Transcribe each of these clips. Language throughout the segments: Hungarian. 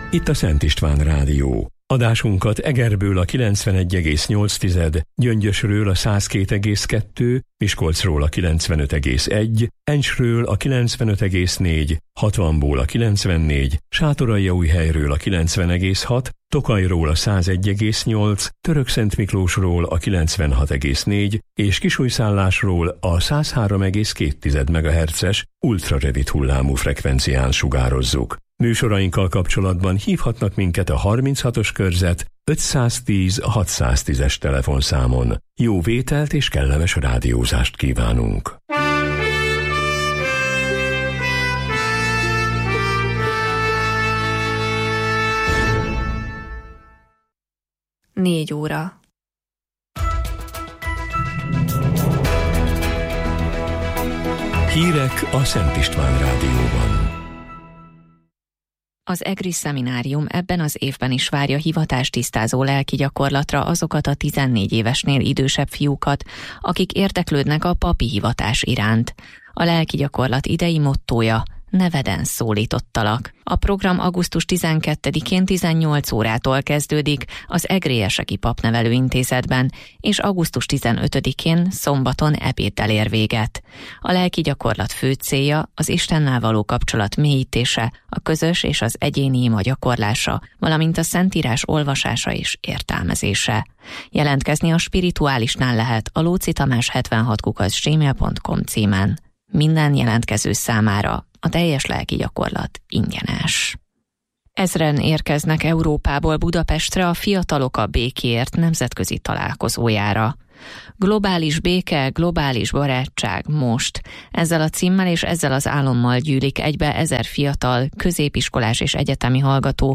itt a Szent István Rádió. Adásunkat Egerből a 91,8, Gyöngyösről a 102,2, Miskolcról a 95,1, Encsről a 95,4, Hatvanból a 94, Sátoraljaújhelyről a 90,6, Tokajról a 101,8, Törökszentmiklósról a 96,4 és Kisújszállásról a 103,2 MHz-es ultrarövid hullámú frekvencián sugározzuk. Műsorainkkal kapcsolatban hívhatnak minket a 36-os körzet 510 610-es telefonszámon. Jó vételt és kellemes rádiózást kívánunk! Négy óra. Hírek a Szent István Rádióban. Az EGRI szeminárium ebben az évben is várja hivatástisztázó lelki gyakorlatra azokat a 14 évesnél idősebb fiúkat, akik érdeklődnek a papi hivatás iránt. A lelki gyakorlat idei mottója: neveden szólítottalak. A program augusztus 12-én 18 órától kezdődik az Egrélyeseki Papnevelőintézetben, és augusztus 15-én szombaton ebéddel ér véget. A lelki gyakorlat fő célja az Istennel való kapcsolat mélyítése, a közös és az egyéni ima gyakorlása, valamint a Szentírás olvasása és értelmezése. Jelentkezni a Spirituálisnál lehet a lócitamás76@gmail.com címen. Minden jelentkező számára a teljes lelki gyakorlat ingyenes. Ezren érkeznek Európából Budapestre a Fiatalok a Békéért nemzetközi találkozójára. Globális béke, globális barátság most. Ezzel a címmel és ezzel az álommal gyűlik egybe 1000 fiatal, középiskolás és egyetemi hallgató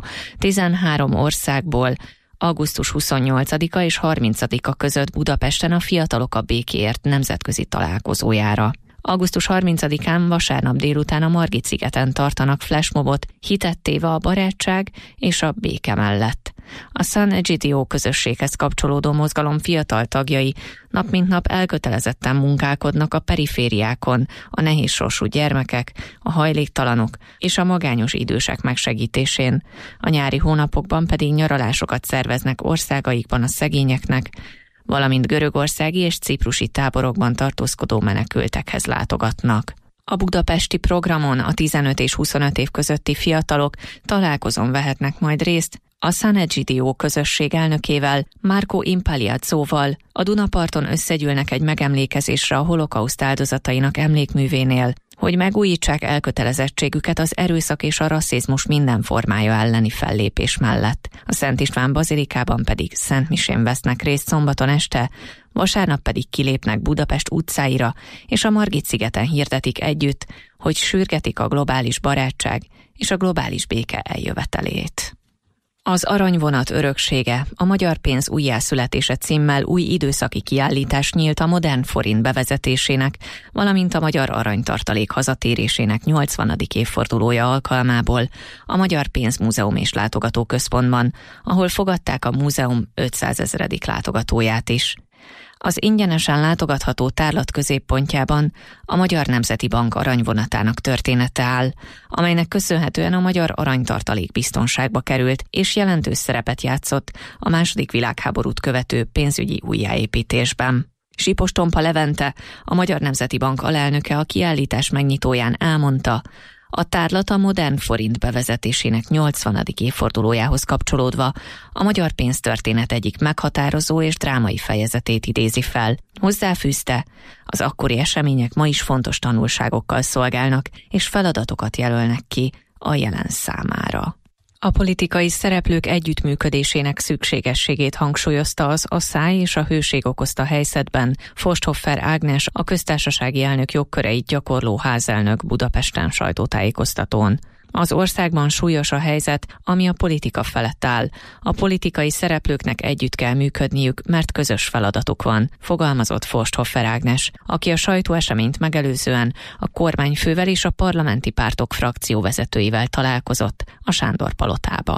13 országból augusztus 28-a és 30-a között Budapesten a Fiatalok a Békéért nemzetközi találkozójára. Augusztus 30-án vasárnap délután a Margit-szigeten tartanak flashmobot, hitet téve a barátság és a béke mellett. A San Egidio közösséghez kapcsolódó mozgalom fiatal tagjai nap mint nap elkötelezetten munkálkodnak a perifériákon, a nehézsorsú gyermekek, a hajléktalanok és a magányos idősek megsegítésén. A nyári hónapokban pedig nyaralásokat szerveznek országaikban a szegényeknek, valamint görögországi és ciprusi táborokban tartózkodó menekültekhez látogatnak. A budapesti programon a 15 és 25 év közötti fiatalok találkozón vehetnek majd részt a San Egidio közösség elnökével, Marco Impagliazzóval. A Dunaparton összegyűlnek egy megemlékezésre a holokauszt áldozatainak emlékművénél, hogy megújítsák elkötelezettségüket az erőszak és a rasszizmus minden formája elleni fellépés mellett. A Szent István bazilikában pedig szentmisén vesznek részt szombaton este, vasárnap pedig kilépnek Budapest utcáira, és a Margit-szigeten hirdetik együtt, hogy sürgetik a globális barátság és a globális béke eljövetelét. Az Aranyvonat öröksége, a magyar pénz újjászületése címmel új időszaki kiállítás nyílt a modern forint bevezetésének, valamint a magyar aranytartalék hazatérésének 80. évfordulója alkalmából a Magyar Pénzmúzeum és Látogatóközpontban, ahol fogadták a múzeum 500 000. látogatóját is. Az ingyenesen látogatható tárlat középpontjában a Magyar Nemzeti Bank aranyvonatának története áll, amelynek köszönhetően a magyar aranytartalék biztonságba került és jelentős szerepet játszott a II. Világháborút követő pénzügyi újjáépítésben. Sipos Tompa Levente, a Magyar Nemzeti Bank alelnöke a kiállítás megnyitóján elmondta, a tárlat a modern forint bevezetésének 80. évfordulójához kapcsolódva a magyar pénztörténet egyik meghatározó és drámai fejezetét idézi fel. Hozzáfűzte, az akkori események ma is fontos tanulságokkal szolgálnak és feladatokat jelölnek ki a jelen számára. A politikai szereplők együttműködésének szükségességét hangsúlyozta az a száj és a hőség okozta helyzetben Forsthoffer Ágnes, a köztársasági elnök jogköreit gyakorló házelnök Budapesten sajtótájékoztatón. Az országban súlyos a helyzet, ami a politika felett áll. A politikai szereplőknek együtt kell működniük, mert közös feladatuk van, fogalmazott Forsthoffer Ágnes, aki a sajtóeseményt megelőzően a kormányfővel és a parlamenti pártok frakcióvezetőivel találkozott a Sándor palotában.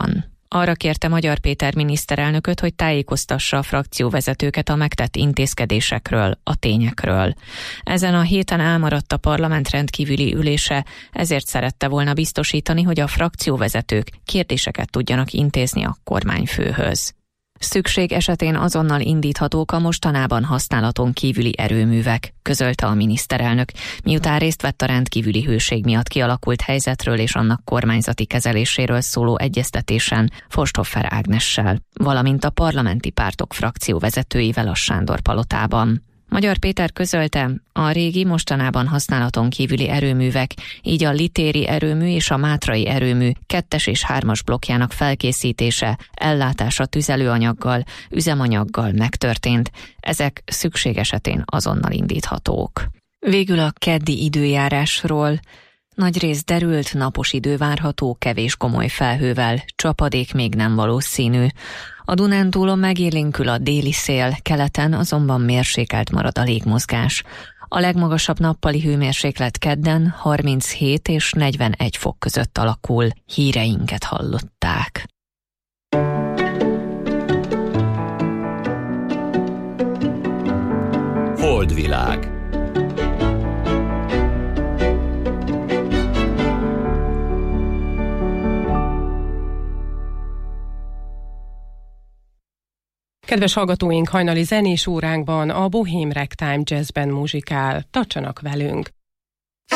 Arra kérte Magyar Péter miniszterelnököt, hogy tájékoztassa a frakcióvezetőket a megtett intézkedésekről, a tényekről. Ezen a héten elmaradt a parlament rendkívüli ülése, ezért szerette volna biztosítani, hogy a frakcióvezetők kérdéseket tudjanak intézni a kormányfőhöz. Szükség esetén azonnal indíthatók a mostanában használaton kívüli erőművek, közölte a miniszterelnök, miután részt vett a rendkívüli hőség miatt kialakult helyzetről és annak kormányzati kezeléséről szóló egyeztetésen Forsthoffer Ágnessel, valamint a parlamenti pártok frakcióvezetőivel a Sándor-palotában. Magyar Péter közölte, a régi, mostanában használaton kívüli erőművek, így a litéri erőmű és a mátrai erőmű 2-es és 3-as blokkjának felkészítése, ellátása tüzelőanyaggal, üzemanyaggal megtörtént, ezek szükség esetén azonnal indíthatók. Végül a keddi időjárásról. Nagyrészt derült, napos idő várható, kevés komoly felhővel, csapadék még nem valószínű. A Dunántúlon megélénkül a déli szél, keleten azonban mérsékelt marad a légmozgás. A legmagasabb nappali hőmérséklet kedden 37 és 41 fok között alakul. Híreinket hallották. Holdvilág. Kedves hallgatóink, hajnali zenés óránkban a Bohém Ragtime Jazzben muzsikál. Tartsanak velünk!